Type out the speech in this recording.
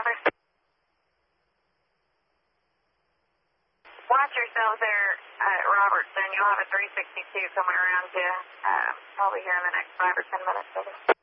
Weather. Watch yourselves there at Robertson. You'll have a 362 coming around you probably here in the next 5 or 10 minutes.